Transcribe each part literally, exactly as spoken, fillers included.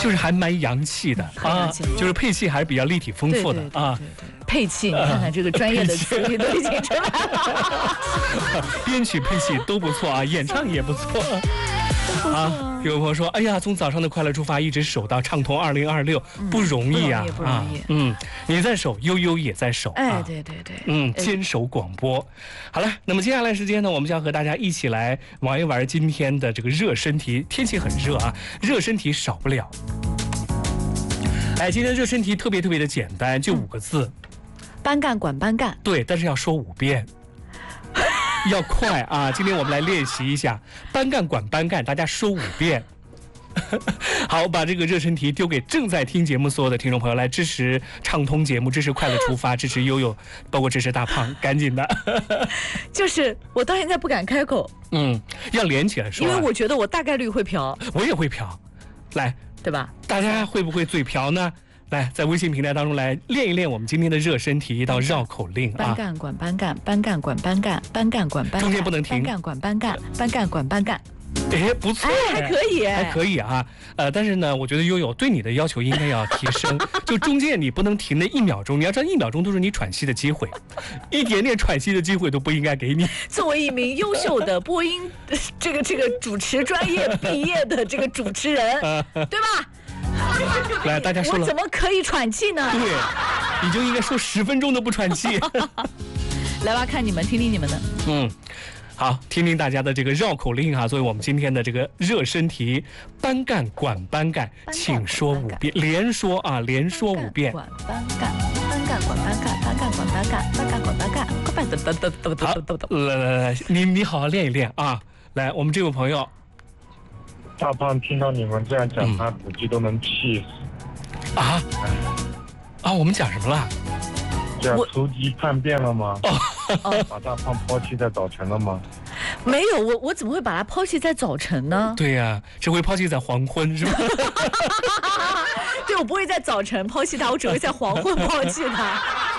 就是还蛮洋气的啊，就是配器还是比较立体丰富的啊。 配器，你看看这个专业的词语都已经出来了。 编曲配器都不错啊，演唱也不错。啊，有朋友说，哎呀，从早上的快乐出发一直守到畅通二零二六，不容易啊， 不容易。 嗯，你在守，悠悠也在守。 哎，对对对， 嗯，坚守广播。好了，那么接下来时间呢，我们将和大家一起来玩一玩今天的这个热身题。天气很热啊，热身题少不了。哎，今天热身题特别特别的简单，就五个字。 班干管班干。 对，但是要说五遍。要快啊！今天我们来练习一下班干管班干，大家说五遍。好，把这个热身题丢给正在听节目所有的听众朋友，来支持畅通节目，支持快乐出发，支持悠悠，包括支持大胖，赶紧的。 就是我到现在不敢开口， 嗯，要连起来说、啊， 因为我觉得我大概率会嫖。 我也会嫖，来， 对吧？ 大家会不会嘴瓢呢？来，在微信平台当中来练一练我们今天的热身题，一道绕口令啊！ 班干管班干，班干管班干，班干管班干， 中间不能停。 班干管班干，班干管班干。 哎，不错， 哎，还可以， 还可以啊。呃，但是呢，我觉得悠悠对你的要求应该要提升，就中间你不能停那一秒钟，你要知道一秒钟都是你喘息的机会，一点点喘息的机会都不应该给你。 作为一名优秀的播音这个这个主持专业毕业的这个主持人，对吧？ 来，大家说了， 我怎么可以喘气呢？ 对，你就应该说十分钟都不喘气。 来吧，看你们，听听你们的。 嗯，好，听听大家的这个绕口令哈，作为我们今天的这个热身题，班干管班干，请说五遍，连说啊，连说五遍。 管班干，班干管班干，班干管班干，班干管班干，班干等等等等等等。 来来来，你你好好练一练啊！来，我们这位朋友。 大胖听到你们这样讲， 嗯、 他估计都能气死。 啊啊！我们讲什么了？ 讲雏鸡叛变了吗？哦，把大胖抛弃在早晨了吗？ 没有，我我怎么会把他抛弃在早晨呢？ 对呀、啊，只会抛弃在黄昏，是吧？ 对，我不会在早晨抛弃他，我只会在黄昏抛弃他。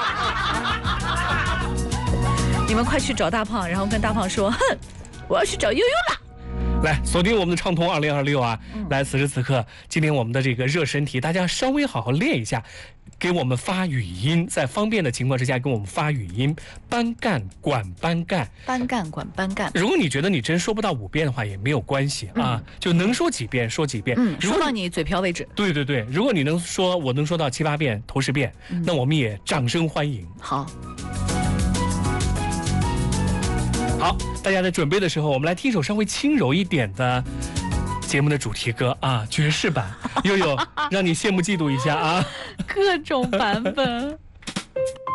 你们快去找大胖，然后跟大胖说：“哼，我要去找悠悠了。” 来锁定我们的畅通二零二六啊！嗯、来，此时此刻，今天我们的这个热身题，大家稍微好好练一下，给我们发语音，在方便的情况之下给我们发语音。班干管班干， 班干管班干。 如果你觉得你真说不到五遍的话，也没有关系啊，嗯、就能说几遍说几遍， 嗯，说到你嘴瓢为止。 对对对，如果你能说，我能说到七八遍、头十遍，嗯、那我们也掌声欢迎。 好。 好，大家在准备的时候，我们来听一首稍微轻柔一点的节目的主题歌啊，爵士版，悠悠，让你羡慕嫉妒一下啊， 各种版本。